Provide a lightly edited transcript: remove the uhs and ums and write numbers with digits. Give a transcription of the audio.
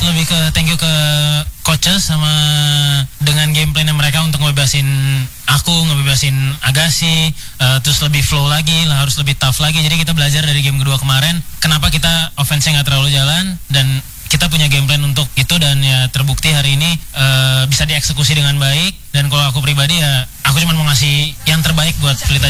Lebih ke thank you ke coaches sama dengan game plan mereka untuk ngebebasin aku, ngebebasin Agassi, terus lebih flow lagi, harus lebih tough lagi. Jadi kita belajar dari game kedua kemarin, kenapa kita offense-nya nggak terlalu jalan dan kita punya game plan untuk itu dan ya terbukti hari ini bisa dieksekusi dengan baik. Dan kalau aku pribadi ya aku cuma mau ngasih yang terbaik buat Pelita